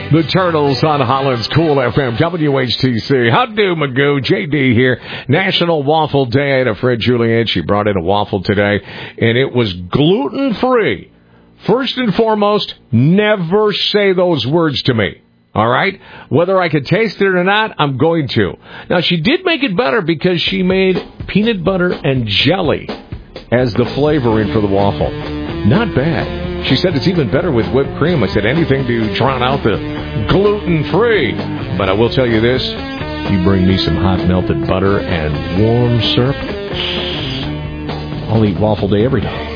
The Turtles on Holland's Cool FM, WHTC. How do, Magoo? JD here. National Waffle Day. I had a friend, Julianne. She brought in a waffle today, and it was gluten-free. First and foremost, never say those words to me. All right? Whether I could taste it or not, I'm going to. Now, she did make it better because she made peanut butter and jelly as the flavoring for the waffle. Not bad. She said it's even better with whipped cream. I said anything to drown out the gluten-free. But I will tell you this. You bring me some hot melted butter and warm syrup, I'll eat Waffle Day every day.